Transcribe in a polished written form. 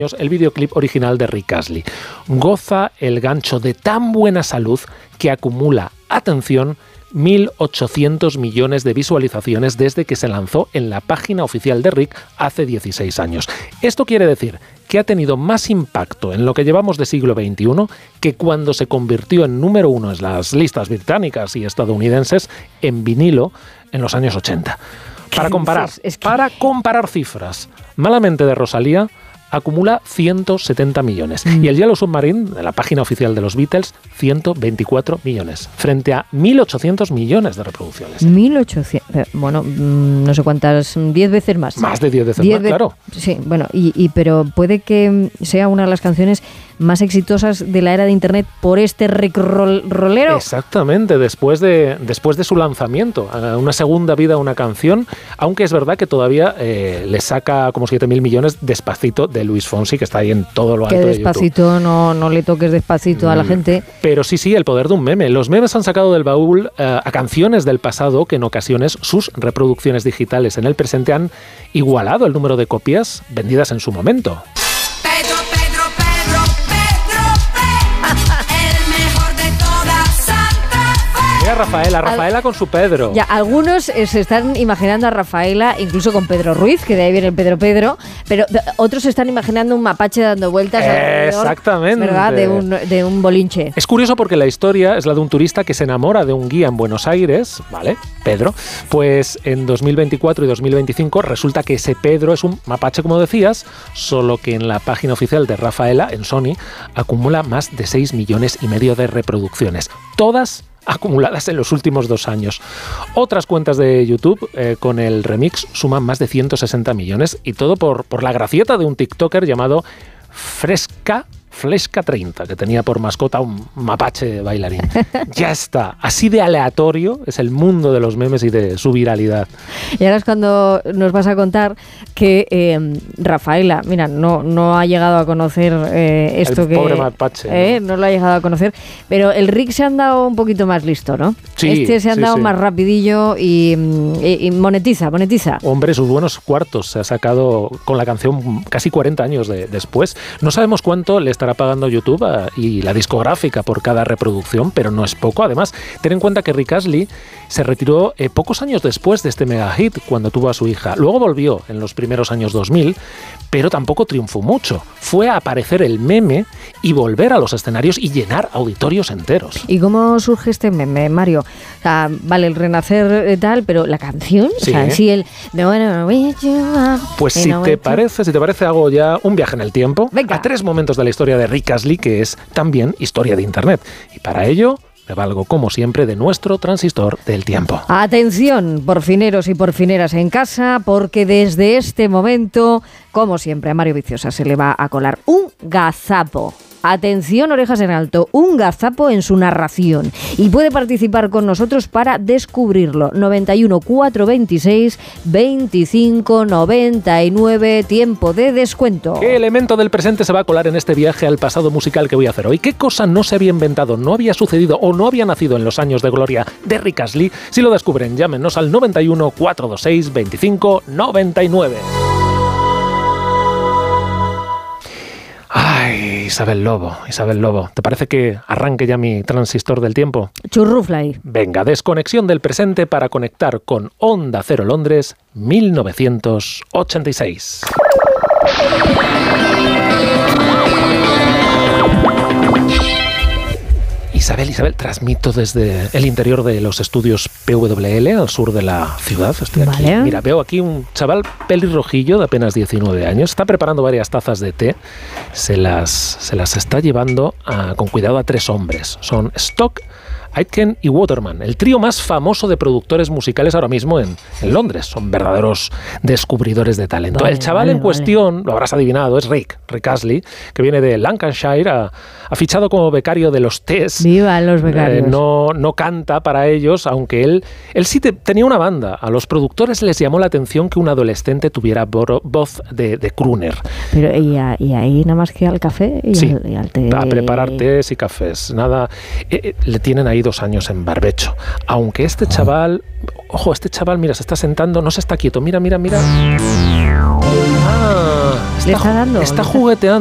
el videoclip original de Rick Astley. Goza el gancho de tan buena salud que acumula, atención, 1.800 millones de visualizaciones desde que se lanzó en la página oficial de Rick hace 16 años. Esto quiere decir que ha tenido más impacto en lo que llevamos de siglo XXI que cuando se convirtió en número 1 en las listas británicas y estadounidenses en vinilo en los años 80. Para comparar cifras, Malamente de Rosalía acumula 170 millones. Y el Yellow Submarine, de la página oficial de los Beatles, 124 millones, frente a 1.800 millones de reproducciones. 1.800, bueno, no sé cuántas, 10 veces más. Más de 10 veces más, claro. Sí, bueno, pero puede que sea una de las canciones más exitosas de la era de Internet por este rolero. Exactamente, después de su lanzamiento, una segunda vida a una canción, aunque es verdad que todavía le saca como 7.000 millones Despacito de Luis Fonsi, que está ahí en todo lo alto de YouTube. Que Despacito, no le toques Despacito a la gente. Pero sí, el poder de un meme. Los memes han sacado del baúl a canciones del pasado que en ocasiones sus reproducciones digitales en el presente han igualado el número de copias vendidas en su momento. Mira Rafaela con su Pedro. Ya, algunos se están imaginando a Rafaela, incluso con Pedro Ruiz, que de ahí viene el Pedro, pero otros se están imaginando un mapache dando vueltas alrededor, exactamente, ¿verdad? De un bolinche. Es curioso porque la historia es la de un turista que se enamora de un guía en Buenos Aires, ¿vale? Pedro. Pues en 2024 y 2025 resulta que ese Pedro es un mapache, como decías, solo que en la página oficial de Rafaela, en Sony, acumula más de 6,5 millones de reproducciones. Todas acumuladas en los últimos 2 años. Otras cuentas de YouTube con el remix suman más de 160 millones y todo por la gracieta de un TikToker llamado Fresca 30, que tenía por mascota un mapache bailarín. Ya está. Así de aleatorio es el mundo de los memes y de su viralidad. Y ahora es cuando nos vas a contar que Rafaela, mira, no ha llegado a conocer esto, el pobre mapache. No lo ha llegado a conocer, pero el Rick se ha andado un poquito más listo, ¿no? Sí, se ha andado más rapidillo y monetiza. Hombre, sus buenos cuartos se ha sacado con la canción casi 40 años después. No sabemos cuánto le estará pagando YouTube y la discográfica por cada reproducción, pero no es poco. Además, ten en cuenta que Rick Astley se retiró pocos años después de este mega hit, cuando tuvo a su hija. Luego volvió en los primeros años 2000, pero tampoco triunfó mucho. Fue a aparecer el meme y volver a los escenarios y llenar auditorios enteros. ¿Y cómo surge este meme, Mario? O sea, vale, el renacer tal, pero la canción, sí. O sea, sí el... Pues si te parece, hago ya un viaje en el tiempo. Venga. A 3 momentos de la historia de Rick Astley, que es también historia de Internet. Y para ello me valgo, como siempre, de nuestro transistor del tiempo. Atención, porfineros y porfineras en casa, porque desde este momento, como siempre, a Mario Viciosa se le va a colar un gazapo. Atención, orejas en alto, un gazapo en su narración. Y puede participar con nosotros para descubrirlo. 91 426 25 99, tiempo de descuento. ¿Qué elemento del presente se va a colar en este viaje al pasado musical que voy a hacer hoy? ¿Qué cosa no se había inventado, no había sucedido o no había nacido en los años de gloria de Rick Astley? Si lo descubren, llámenos al 91 426 25 99. Ay, Isabel Lobo, ¿te parece que arranque ya mi transistor del tiempo? Churrufla ahí. Venga, desconexión del presente para conectar con Onda Cero Londres, 1986. Isabel, transmito desde el interior de los estudios PWL, al sur de la ciudad. Estoy aquí. Vale. Mira, veo aquí un chaval pelirrojillo de apenas 19 años. Está preparando varias tazas de té. Se las está llevando con cuidado a 3 hombres. Son Stock, Aitken y Waterman, el trío más famoso de productores musicales ahora mismo en Londres. Son verdaderos descubridores de talento. El chaval en cuestión, lo habrás adivinado, es Rick Astley, que viene de Lancashire, ha fichado como becario de los Test. ¡Viva los becarios! No canta para ellos, aunque él sí tenía una banda. A los productores les llamó la atención que un adolescente tuviera voz de crooner. Pero y ahí nada más que al café y al té. A preparar tés y cafés. Nada, le tienen ahí 2 años en barbecho. Aunque este chaval, mira, se está sentando, no se está quieto. Mira. Le está dando. Está jugueteando.